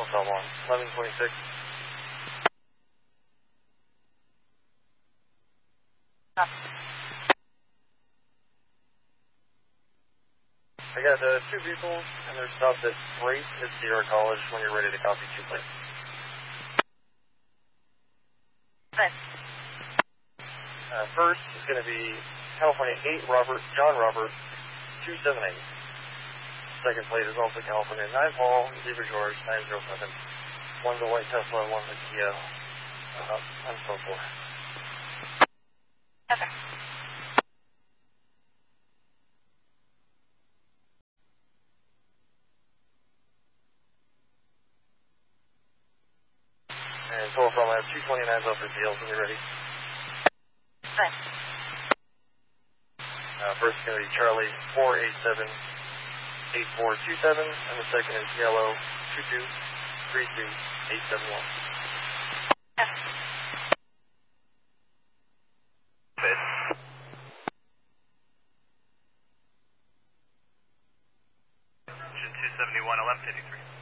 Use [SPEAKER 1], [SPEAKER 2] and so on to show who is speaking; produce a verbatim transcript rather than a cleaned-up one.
[SPEAKER 1] Alpha one, eleven twenty-six. I got uh, two vehicles, and they're stopped at Grace at Sierra College when you're ready to copy two plates.
[SPEAKER 2] Right.
[SPEAKER 1] Uh, first is going to be California eight Robert, John Robert, two seven eight. Second plate is also California nine Paul, Zebra George, nine zero seven. One's a white Tesla, one's a Kia, uh, and so forth.
[SPEAKER 2] Okay.
[SPEAKER 1] And total from I have two twenty-nines up for deals when you're ready.
[SPEAKER 2] Right.
[SPEAKER 1] Uh, first is going to be Charlie four eight seven eight four two seven, and the second is Yellow two two three two eight seven one.
[SPEAKER 2] Yes.
[SPEAKER 1] Bid.
[SPEAKER 3] two seventy-one, eleven fifty-three.